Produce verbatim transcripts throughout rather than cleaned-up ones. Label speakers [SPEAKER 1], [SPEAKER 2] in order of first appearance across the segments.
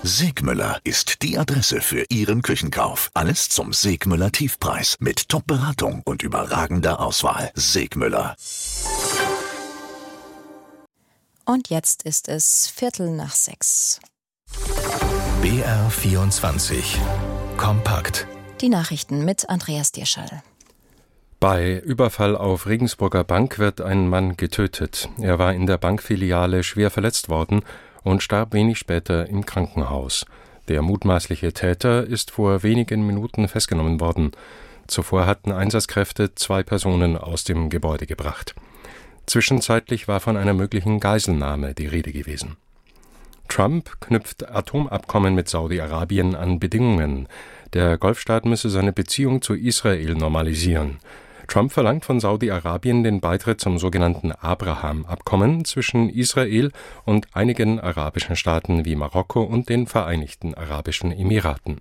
[SPEAKER 1] Segmüller ist die Adresse für Ihren Küchenkauf. Alles zum Segmüller Tiefpreis mit Top-Beratung und überragender Auswahl. Segmüller.
[SPEAKER 2] Und jetzt ist es Viertel nach sechs.
[SPEAKER 3] B R vierundzwanzig. Kompakt.
[SPEAKER 2] Die Nachrichten mit Andreas Dierschall.
[SPEAKER 4] Bei Überfall auf Regensburger Bank wird ein Mann getötet. Er war in der Bankfiliale schwer verletzt worden und starb wenig später im Krankenhaus. Der mutmaßliche Täter ist vor wenigen Minuten festgenommen worden. Zuvor hatten Einsatzkräfte zwei Personen aus dem Gebäude gebracht. Zwischenzeitlich war von einer möglichen Geiselnahme die Rede gewesen. Trump knüpft Atomabkommen mit Saudi-Arabien an Bedingungen. Der Golfstaat müsse seine Beziehung zu Israel normalisieren. Trump verlangt von Saudi-Arabien den Beitritt zum sogenannten Abraham-Abkommen zwischen Israel und einigen arabischen Staaten wie Marokko und den Vereinigten Arabischen Emiraten.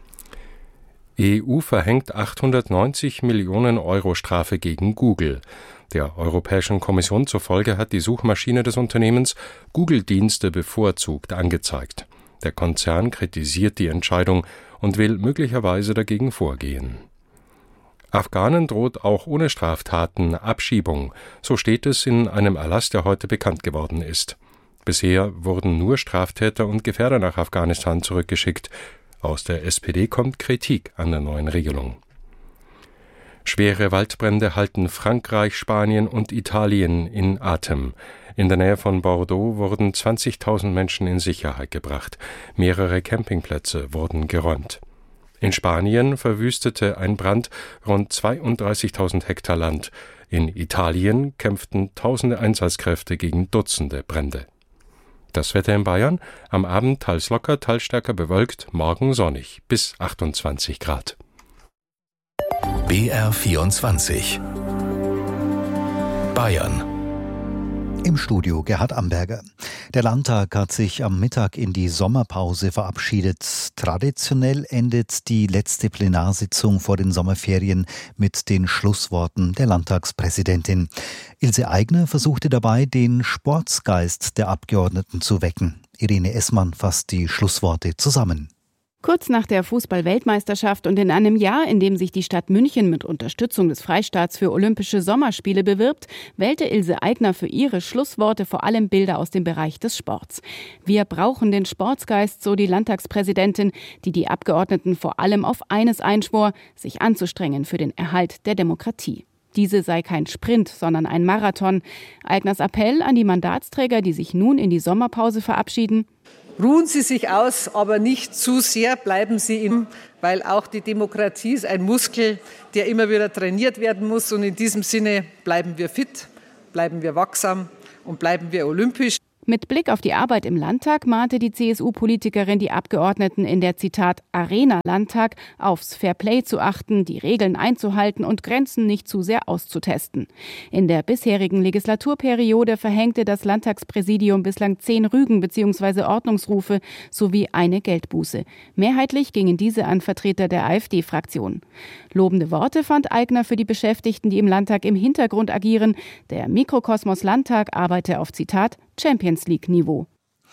[SPEAKER 4] E U verhängt achthundertneunzig Millionen Euro Strafe gegen Google. Der Europäischen Kommission zufolge hat die Suchmaschine des Unternehmens Google-Dienste bevorzugt angezeigt. Der Konzern kritisiert die Entscheidung und will möglicherweise dagegen vorgehen. Afghanen droht auch ohne Straftaten Abschiebung, so steht es in einem Erlass, der heute bekannt geworden ist. Bisher wurden nur Straftäter und Gefährder nach Afghanistan zurückgeschickt. Aus der S P D kommt Kritik an der neuen Regelung. Schwere Waldbrände halten Frankreich, Spanien und Italien in Atem. In der Nähe von Bordeaux wurden zwanzigtausend Menschen in Sicherheit gebracht. Mehrere Campingplätze wurden geräumt. In Spanien verwüstete ein Brand rund zweiunddreißigtausend Hektar Land. In Italien kämpften tausende Einsatzkräfte gegen Dutzende Brände. Das Wetter in Bayern: am Abend teils locker, teils stärker bewölkt, morgen sonnig, bis achtundzwanzig Grad.
[SPEAKER 3] B R vierundzwanzig. Bayern.
[SPEAKER 5] Im Studio Gerhard Amberger. Der Landtag hat sich am Mittag in die Sommerpause verabschiedet. Traditionell endet die letzte Plenarsitzung vor den Sommerferien mit den Schlussworten der Landtagspräsidentin. Ilse Aigner versuchte dabei, den Sportsgeist der Abgeordneten zu wecken. Irene Essmann fasst die Schlussworte zusammen.
[SPEAKER 6] Kurz nach der Fußball-Weltmeisterschaft und in einem Jahr, in dem sich die Stadt München mit Unterstützung des Freistaats für Olympische Sommerspiele bewirbt, wählte Ilse Aigner für ihre Schlussworte vor allem Bilder aus dem Bereich des Sports. Wir brauchen den Sportsgeist, so die Landtagspräsidentin, die die Abgeordneten vor allem auf eines einschwor: sich anzustrengen für den Erhalt der Demokratie. Diese sei kein Sprint, sondern ein Marathon. Aigners Appell an die Mandatsträger, die sich nun in die Sommerpause verabschieden:
[SPEAKER 7] Ruhen Sie sich aus, aber nicht zu sehr, bleiben Sie im, weil auch die Demokratie ist ein Muskel, der immer wieder trainiert werden muss. Und in diesem Sinne bleiben wir fit, bleiben wir wachsam und bleiben wir olympisch.
[SPEAKER 6] Mit Blick auf die Arbeit im Landtag mahnte die C S U-Politikerin die Abgeordneten in der, Zitat, Arena-Landtag aufs Fairplay zu achten, die Regeln einzuhalten und Grenzen nicht zu sehr auszutesten. In der bisherigen Legislaturperiode verhängte das Landtagspräsidium bislang zehn Rügen bzw. Ordnungsrufe sowie eine Geldbuße. Mehrheitlich gingen diese an Vertreter der AfD-Fraktion. Lobende Worte fand Aigner für die Beschäftigten, die im Landtag im Hintergrund agieren. Der Mikrokosmos Landtag arbeite auf, Zitat, Champions League-Niveau.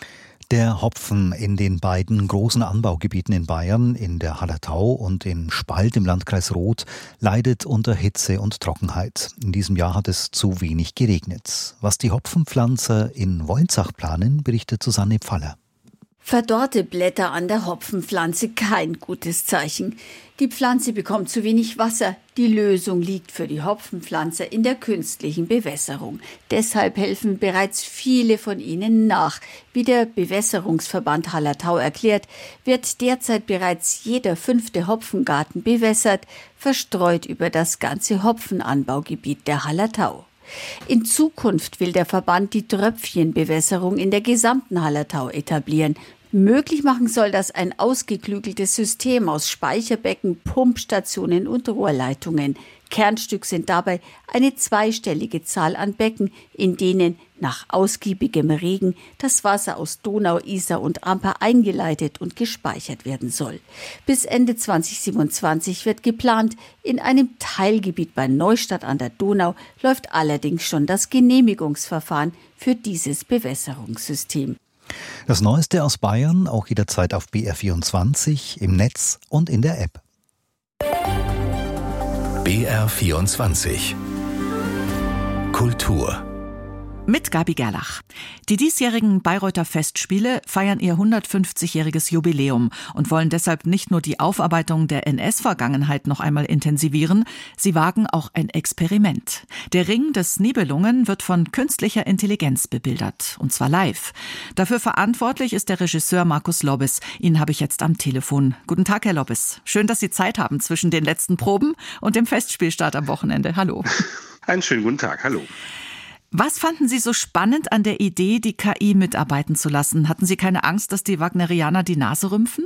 [SPEAKER 5] Der Hopfen in den beiden großen Anbaugebieten in Bayern, in der Hallertau und in Spalt im Landkreis Roth, leidet unter Hitze und Trockenheit. In diesem Jahr hat es zu wenig geregnet. Was die Hopfenpflanzer in Wolnzach planen, berichtet Susanne Pfaller.
[SPEAKER 8] Verdorrte Blätter an der Hopfenpflanze, kein gutes Zeichen. Die Pflanze bekommt zu wenig Wasser. Die Lösung liegt für die Hopfenpflanze in der künstlichen Bewässerung. Deshalb helfen bereits viele von ihnen nach. Wie der Bewässerungsverband Hallertau erklärt, wird derzeit bereits jeder fünfte Hopfengarten bewässert, verstreut über das ganze Hopfenanbaugebiet der Hallertau. In Zukunft will der Verband die Tröpfchenbewässerung in der gesamten Hallertau etablieren. Möglich machen soll das ein ausgeklügeltes System aus Speicherbecken, Pumpstationen und Rohrleitungen. Kernstück sind dabei eine zweistellige Zahl an Becken, in denen nach ausgiebigem Regen das Wasser aus Donau, Isar und Amper eingeleitet und gespeichert werden soll. Bis Ende zweitausendsiebenundzwanzig wird geplant. In einem Teilgebiet bei Neustadt an der Donau läuft allerdings schon das Genehmigungsverfahren für dieses Bewässerungssystem.
[SPEAKER 5] Das Neueste aus Bayern auch jederzeit auf B R vierundzwanzig, im Netz und in der App.
[SPEAKER 3] B R vierundzwanzig Kultur
[SPEAKER 9] mit Gabi Gerlach. Die diesjährigen Bayreuther Festspiele feiern ihr hundertfünfzigjähriges Jubiläum und wollen deshalb nicht nur die Aufarbeitung der N S-Vergangenheit noch einmal intensivieren, sie wagen auch ein Experiment. Der Ring des Nibelungen wird von künstlicher Intelligenz bebildert, und zwar live. Dafür verantwortlich ist der Regisseur Markus Lobbes. Ihn habe ich jetzt am Telefon. Guten Tag, Herr Lobbes. Schön, dass Sie Zeit haben zwischen den letzten Proben und dem Festspielstart am Wochenende. Hallo.
[SPEAKER 10] Einen schönen guten Tag. Hallo.
[SPEAKER 9] Was fanden Sie so spannend an der Idee, die K I mitarbeiten zu lassen? Hatten Sie keine Angst, dass die Wagnerianer die Nase rümpfen?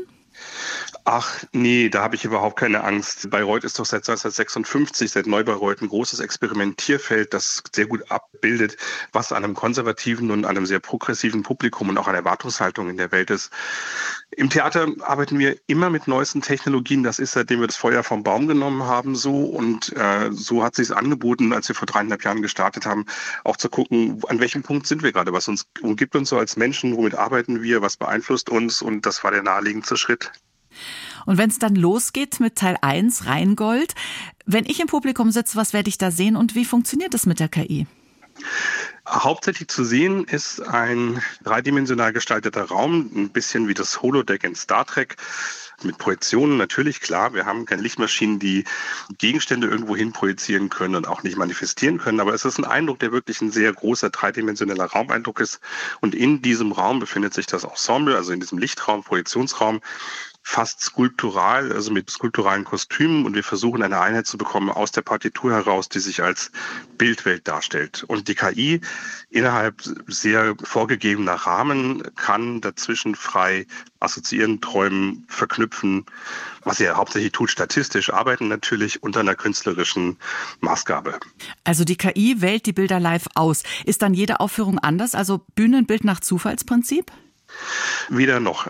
[SPEAKER 10] Ach nee, da habe ich überhaupt keine Angst. Bayreuth ist doch seit neunzehnhundertsechsundfünfzig, seit Neubayreuth, ein großes Experimentierfeld, das sehr gut abbildet, was an einem konservativen und einem sehr progressiven Publikum und auch an Erwartungshaltung in der Welt ist. Im Theater arbeiten wir immer mit neuesten Technologien. Das ist, seitdem wir das Feuer vom Baum genommen haben, so. Und äh, so hat es sich angeboten, als wir vor dreieinhalb Jahren gestartet haben, auch zu gucken, an welchem Punkt sind wir gerade, was uns umgibt uns so als Menschen, womit arbeiten wir, was beeinflusst uns. Und das war der naheliegendste Schritt.
[SPEAKER 9] Und wenn es dann losgeht mit Teil eins, Rheingold, wenn ich im Publikum sitze, was werde ich da sehen und wie funktioniert das mit der K I?
[SPEAKER 10] Hauptsächlich zu sehen ist ein dreidimensional gestalteter Raum, ein bisschen wie das Holodeck in Star Trek. Mit Projektionen natürlich, klar, wir haben keine Lichtmaschinen, die Gegenstände irgendwo hin projizieren können und auch nicht manifestieren können, aber es ist ein Eindruck, der wirklich ein sehr großer dreidimensioneller Raumeindruck ist. Und in diesem Raum befindet sich das Ensemble, also in diesem Lichtraum, Projektionsraum, fast skulptural, also mit skulpturalen Kostümen, und wir versuchen eine Einheit zu bekommen aus der Partitur heraus, die sich als Bildwelt darstellt. Und die K I innerhalb sehr vorgegebener Rahmen kann dazwischen frei assoziieren, träumen, verknüpfen, was sie ja hauptsächlich tut, statistisch arbeiten natürlich unter einer künstlerischen Maßgabe.
[SPEAKER 9] Also die K I wählt die Bilder live aus. Ist dann jede Aufführung anders, also Bühnenbild nach Zufallsprinzip?
[SPEAKER 10] Weder noch.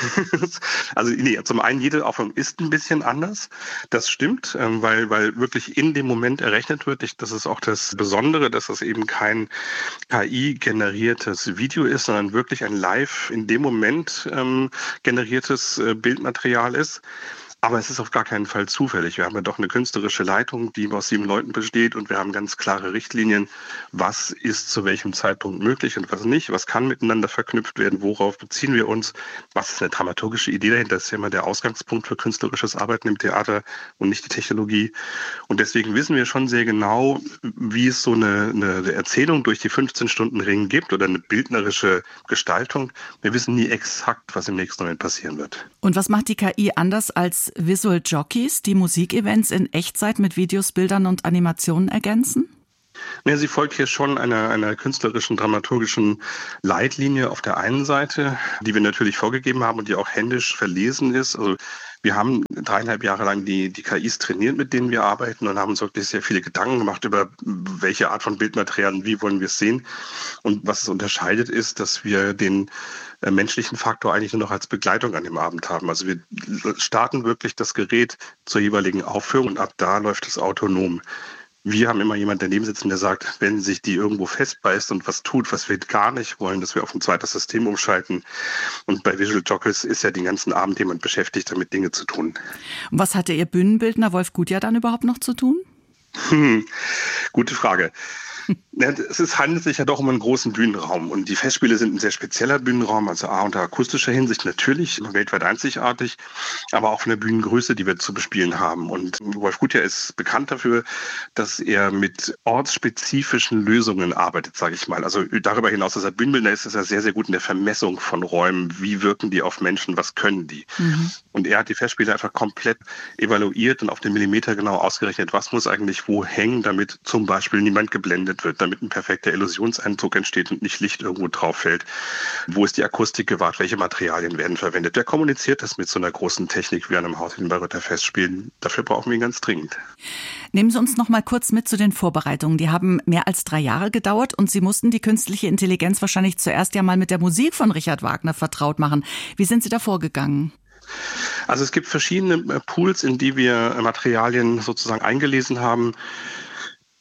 [SPEAKER 10] Also nee, zum einen, jede Aufführung ist ein bisschen anders. Das stimmt, weil, weil wirklich in dem Moment errechnet wird. Das ist auch das Besondere, dass das eben kein K I-generiertes Video ist, sondern wirklich ein live in dem Moment ähm, generiertes äh, Bildmaterial ist. Aber es ist auf gar keinen Fall zufällig. Wir haben ja doch eine künstlerische Leitung, die aus sieben Leuten besteht, und wir haben ganz klare Richtlinien, was ist zu welchem Zeitpunkt möglich und was nicht, was kann miteinander verknüpft werden, worauf beziehen wir uns, was ist eine dramaturgische Idee dahinter. Das ist ja immer der Ausgangspunkt für künstlerisches Arbeiten im Theater und nicht die Technologie. Und deswegen wissen wir schon sehr genau, wie es so eine, eine Erzählung durch die fünfzehn Stunden Ring gibt oder eine bildnerische Gestaltung. Wir wissen nie exakt, was im nächsten Moment passieren wird.
[SPEAKER 9] Und was macht die K I anders als Visual Jockeys, die Musikevents in Echtzeit mit Videos, Bildern und Animationen ergänzen?
[SPEAKER 10] Ja, sie folgt hier schon einer, einer künstlerischen, dramaturgischen Leitlinie auf der einen Seite, die wir natürlich vorgegeben haben und die auch händisch verlesen ist. Also wir haben dreieinhalb Jahre lang die, die K Is trainiert, mit denen wir arbeiten, und haben uns wirklich sehr viele Gedanken gemacht über welche Art von Bildmaterial und wie wollen wir es sehen. Und was es unterscheidet, ist, dass wir den äh, menschlichen Faktor eigentlich nur noch als Begleitung an dem Abend haben. Also wir starten wirklich das Gerät zur jeweiligen Aufführung und ab da läuft es autonom. Wir haben immer jemanden daneben sitzen, der sagt, wenn sich die irgendwo festbeißt und was tut, was wir gar nicht wollen, dass wir auf ein zweites System umschalten. Und bei Visual Jockeys ist ja den ganzen Abend jemand beschäftigt, damit Dinge zu tun.
[SPEAKER 9] Und was hatte Ihr Bühnenbildner Wolf Gutjahr dann überhaupt noch zu tun?
[SPEAKER 10] Hm, gute Frage. Ja, es ist, handelt sich ja doch um einen großen Bühnenraum, und die Festspiele sind ein sehr spezieller Bühnenraum, also A unter akustischer Hinsicht natürlich weltweit einzigartig, aber auch von der Bühnengröße, die wir zu bespielen haben. Und Wolf Gutjahr ist bekannt dafür, dass er mit ortsspezifischen Lösungen arbeitet, sage ich mal. Also darüber hinaus, dass er Bühnenbildner ist, ist er sehr, sehr gut in der Vermessung von Räumen. Wie wirken die auf Menschen? Was können die? Mhm. Und er hat die Festspiele einfach komplett evaluiert und auf den Millimeter genau ausgerechnet, was muss eigentlich wo hängen, damit zum Beispiel niemand geblendet wird, damit ein perfekter Illusionseindruck entsteht und nicht Licht irgendwo drauf fällt. Wo ist die Akustik gewahrt? Welche Materialien werden verwendet? Der kommuniziert das mit so einer großen Technik wie einem Haus in den Bayreuther Festspielen. Dafür brauchen wir ihn ganz dringend.
[SPEAKER 9] Nehmen Sie uns noch mal kurz mit zu den Vorbereitungen. Die haben mehr als drei Jahre gedauert und Sie mussten die künstliche Intelligenz wahrscheinlich zuerst ja mal mit der Musik von Richard Wagner vertraut machen. Wie sind Sie da vorgegangen?
[SPEAKER 10] Also es gibt verschiedene Pools, in die wir Materialien sozusagen eingelesen haben.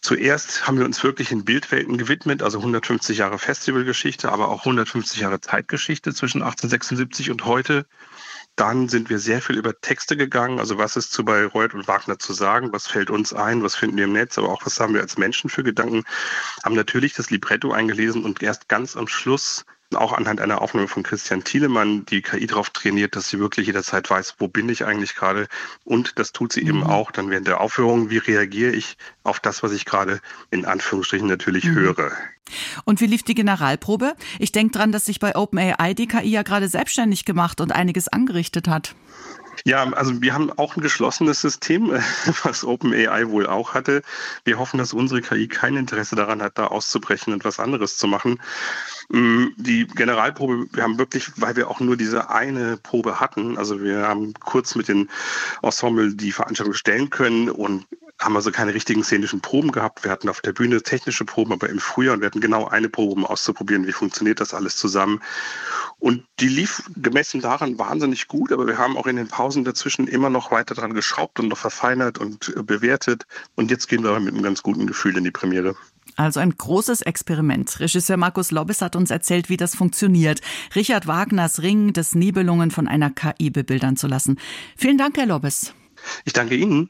[SPEAKER 10] Zuerst haben wir uns wirklich in Bildwelten gewidmet, also hundertfünfzig Jahre Festivalgeschichte, aber auch hundertfünfzig Jahre Zeitgeschichte zwischen achtzehnhundertsechsundsiebzig und heute. Dann sind wir sehr viel über Texte gegangen, also was ist zu Bayreuth und Wagner zu sagen, was fällt uns ein, was finden wir im Netz, aber auch was haben wir als Menschen für Gedanken, haben natürlich das Libretto eingelesen und erst ganz am Schluss auch anhand einer Aufnahme von Christian Thielemann die K I darauf trainiert, dass sie wirklich jederzeit weiß, wo bin ich eigentlich gerade, und das tut sie mhm. eben auch dann während der Aufführung, wie reagiere ich auf das, was ich gerade in Anführungsstrichen natürlich mhm. höre.
[SPEAKER 9] Und wie lief die Generalprobe? Ich denke dran, dass sich bei OpenAI die K I ja gerade selbstständig gemacht und einiges angerichtet hat.
[SPEAKER 10] Ja, also wir haben auch ein geschlossenes System, was OpenAI wohl auch hatte. Wir hoffen, dass unsere K I kein Interesse daran hat, da auszubrechen und was anderes zu machen. Die Generalprobe, wir haben wirklich, weil wir auch nur diese eine Probe hatten, also wir haben kurz mit den Ensemble die Veranstaltung stellen können und haben also keine richtigen szenischen Proben gehabt. Wir hatten auf der Bühne technische Proben, aber im Frühjahr, und wir hatten genau eine Probe, um auszuprobieren, wie funktioniert das alles zusammen. Und die lief gemessen daran wahnsinnig gut, aber wir haben auch in den Pausen dazwischen immer noch weiter dran geschraubt und noch verfeinert und bewertet. Und jetzt gehen wir mit einem ganz guten Gefühl in die Premiere.
[SPEAKER 9] Also ein großes Experiment. Regisseur Markus Lobbes hat uns erzählt, wie das funktioniert. Richard Wagners Ring des Nibelungen von einer K I bebildern zu lassen. Vielen Dank, Herr Lobbes.
[SPEAKER 10] Ich danke Ihnen.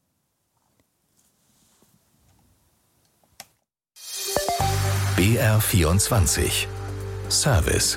[SPEAKER 3] B R vierundzwanzig Service.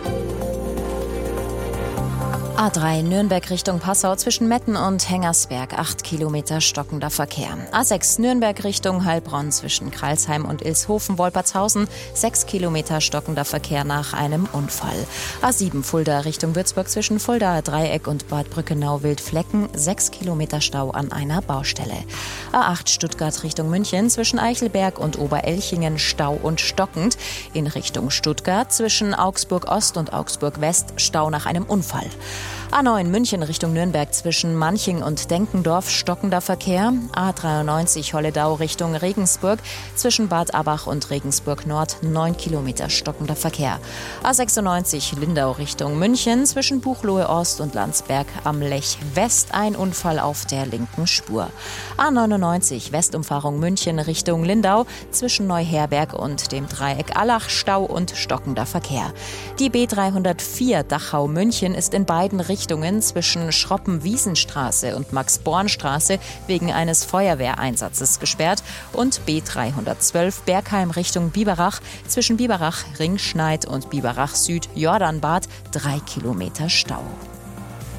[SPEAKER 2] A drei Nürnberg Richtung Passau zwischen Metten und Hengersberg, acht Kilometer stockender Verkehr. A sechs Nürnberg Richtung Heilbronn zwischen Kralsheim und Ilshofen-Wolpertshausen, sechs Kilometer stockender Verkehr nach einem Unfall. A sieben Fulda Richtung Würzburg zwischen Fuldaer Dreieck und Bad Brückenau-Wildflecken, sechs Kilometer Stau an einer Baustelle. A acht Stuttgart Richtung München zwischen Eichelberg und Oberelchingen, Stau und stockend. In Richtung Stuttgart zwischen Augsburg Ost und Augsburg West, Stau nach einem Unfall. A neun München Richtung Nürnberg zwischen Manching und Denkendorf, stockender Verkehr. A dreiundneunzig Holledau Richtung Regensburg zwischen Bad Abach und Regensburg Nord, neun Kilometer stockender Verkehr. A sechsundneunzig Lindau Richtung München zwischen Buchloe Ost und Landsberg am Lech West, ein Unfall auf der linken Spur. A neunundneunzig Westumfahrung München Richtung Lindau zwischen Neuherberg und dem Dreieck Allach, Stau und stockender Verkehr. Die B dreihundertvier Dachau München ist in beiden Richtungen zwischen Schroppen-Wiesenstraße und Max-Born-Straße wegen eines Feuerwehreinsatzes gesperrt und B dreihundertzwölf Bergheim Richtung Biberach zwischen Biberach, Ringschneid und Biberach Süd, Jordanbad, drei Kilometer Stau.